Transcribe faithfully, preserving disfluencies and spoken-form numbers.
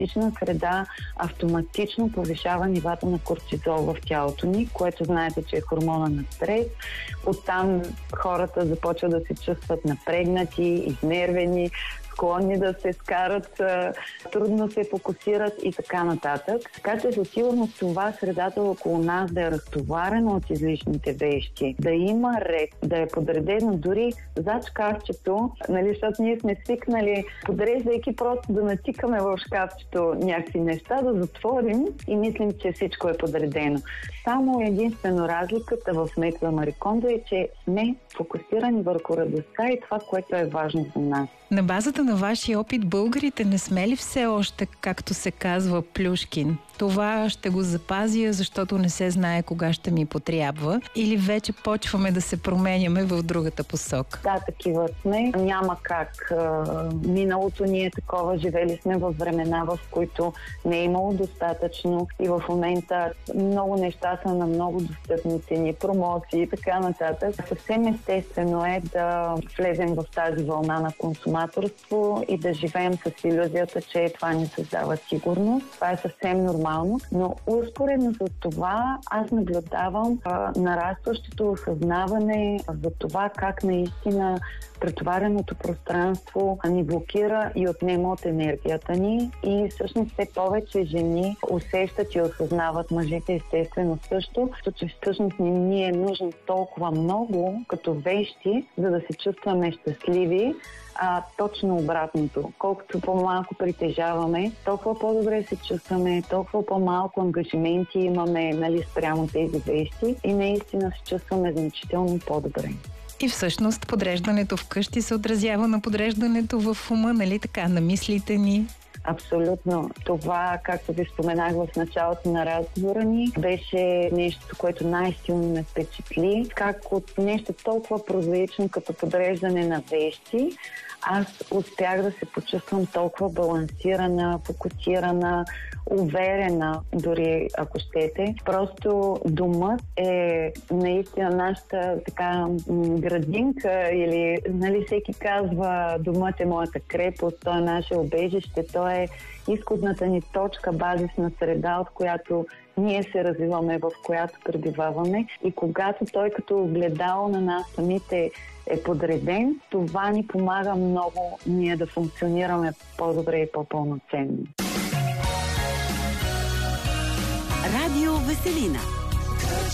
токсична среда автоматично повишава нивата на кортизол в тялото ни, което знаете, че е хормона на стрес. Оттам хората започват да се чувстват напрегнати, изнервени, склонни да се скарат, трудно се фокусират и така нататък. Така че със сигурност това средата около нас да е разтоварена от излишните вещи, да има ред, да е подредено дори зад шкафчето, нали, защото ние сме свикнали, подреждайки просто да натикаме в шкафчето някакви неща, да затворим и мислим, че всичко е подредено. Само единствено разликата в метода Мари Кондо е, че сме фокусирани върху радостта и това, което е важно за нас. На базата на вашия опит, българите не сме ли все още, както се казва, плюшкин? Това ще го запазя, защото не се знае кога ще ми потрябва, или вече почваме да се променяме в другата посока? Да, такива сме. Няма как. Миналото ни е такова. Живели сме в времена, в които не е имало достатъчно и в момента много неща са на много достъпни цени, промоции и така нататък. Съвсем естествено е да влезем в тази вълна на консуматорство и да живеем с илюзията, че това ни създава сигурност. Това е съвсем нормално. Но успоредно с това аз наблюдавам а, нарастващото осъзнаване за това как наистина претовареното пространство ни блокира и отнема от енергията ни и всъщност все повече жени усещат и осъзнават, мъжете естествено също, че всъщност не ни е нужно толкова много като вещи, за да се чувстваме щастливи. А точно обратното. Колкото по-малко притежаваме, толкова по-добре се чувстваме, толкова по-малко ангажименти имаме, нали, спрямо тези вещи и наистина се чувстваме значително по-добре. И всъщност подреждането вкъщи се отразява на подреждането в ума, нали така, на мислите ни? Абсолютно. Това, както ви споменах в началото на разговора ни, беше нещо, което най-силно ме впечатли. Как от нещо толкова прозаично като подреждане на вещи, аз успях да се почувствам толкова балансирана, фокусирана, уверена, дори ако щете. Просто домът е наистина нашата така градинка или, нали, всеки казва, домът е моята крепост, той е наше убежище, той е изходната ни точка, базисна среда, от която ние се развиваме, в която пребиваваме. И когато той като огледало на нас самите е подреден, това ни помага много ние да функционираме по-добре и по-пълноценно. Радио Веселина.